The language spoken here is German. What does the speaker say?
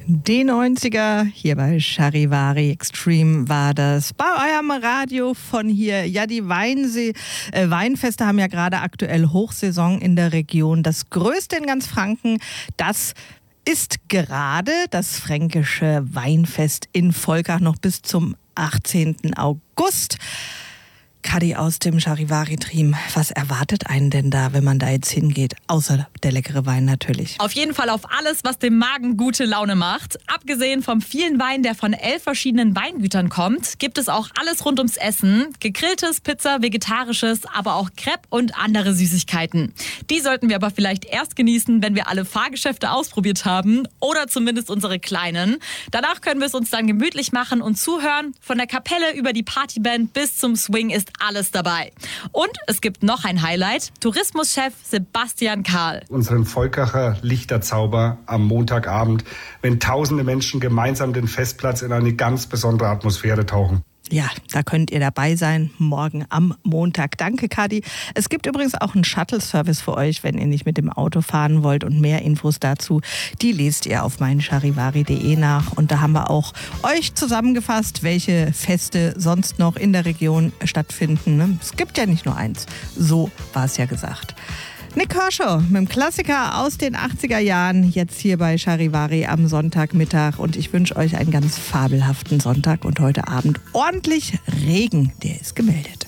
Die 90er, hier bei Charivari Extreme war das. Bei eurem Radio von hier. Ja, die Weinfeste haben ja gerade aktuell Hochsaison in der Region. Das größte in ganz Franken, das ist gerade das fränkische Weinfest in Volkach noch bis zum 18. August. Kadi aus dem Charivari-Team, was erwartet einen denn da, wenn man da jetzt hingeht? Außer der leckere Wein natürlich. Auf jeden Fall auf alles, was dem Magen gute Laune macht. Abgesehen vom vielen Wein, der von 11 verschiedenen Weingütern kommt, gibt es auch alles rund ums Essen. Gegrilltes, Pizza, Vegetarisches, aber auch Crepe und andere Süßigkeiten. Die sollten wir aber vielleicht erst genießen, wenn wir alle Fahrgeschäfte ausprobiert haben. Oder zumindest unsere kleinen. Danach können wir es uns dann gemütlich machen und zuhören. Von der Kapelle über die Partyband bis zum Swing ist alles dabei. Und es gibt noch ein Highlight. Tourismuschef Sebastian Karl. Unseren Volkacher Lichterzauber am Montagabend, wenn tausende Menschen gemeinsam den Festplatz in eine ganz besondere Atmosphäre tauchen. Ja, da könnt ihr dabei sein, morgen am Montag. Danke, Kadi. Es gibt übrigens auch einen Shuttle-Service für euch, wenn ihr nicht mit dem Auto fahren wollt. Und mehr Infos dazu, die lest ihr auf meincharivari.de nach. Und da haben wir auch euch zusammengefasst, welche Feste sonst noch in der Region stattfinden. Es gibt ja nicht nur eins. So war es ja gesagt. Nick Kershaw mit dem Klassiker aus den 80er Jahren, jetzt hier bei Charivari am Sonntagmittag. Und ich wünsche euch einen ganz fabelhaften Sonntag und heute Abend ordentlich Regen, der ist gemeldet.